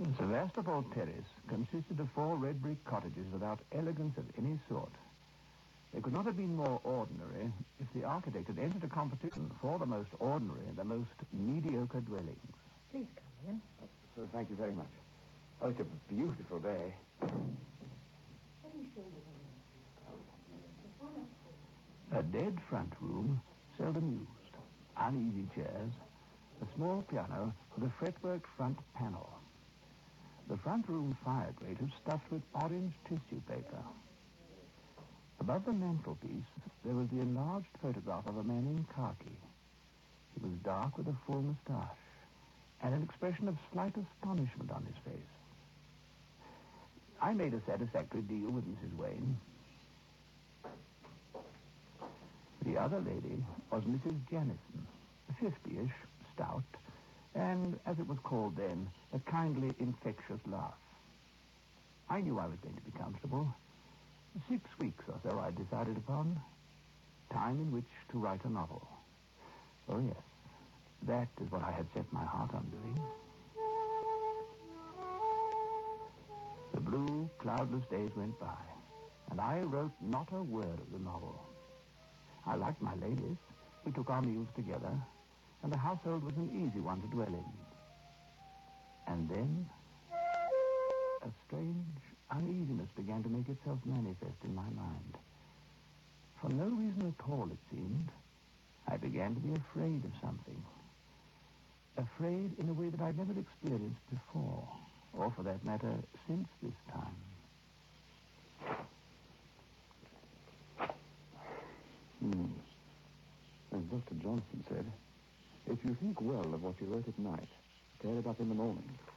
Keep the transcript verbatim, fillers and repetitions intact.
Sevastopol Terrace consisted of four red brick cottages without elegance of any sort. They could not have been more ordinary if the architect had entered a competition for the most ordinary and the most mediocre dwellings. Please come in. Oh, sir, thank you very much. Oh, it's a beautiful day. Let me show you the room. A dead front room, seldom used. Uneasy chairs. A small piano with a fretwork front panel. The front room fire grate is stuffed with orange tissue paper. Above the mantelpiece, there was the enlarged photograph of a man in khaki. He was dark with a full moustache and an expression of slight astonishment on his face. I made a satisfactory deal with Missus Wayne. The other lady was Missus Jennison, fifty-ish, stout, and, as it was called then, a kindly, infectious laugh. I knew I was going to be comfortable. Six weeks or so I decided upon. Time in which to write a novel. Oh, yes. That is what I had set my heart on doing. The blue, cloudless days went by, and I wrote not a word of the novel. I liked my ladies. We took our meals together, and the household was an easy one to dwell in. And then a strange uneasiness began to make itself manifest in my mind. For no reason at all, it seemed, I began to be afraid of something. Afraid in a way that I'd never experienced before, or for that matter, since this time. Hmm. As Doctor Johnson said, if you think well of what you wrote at night, tear it up in the morning.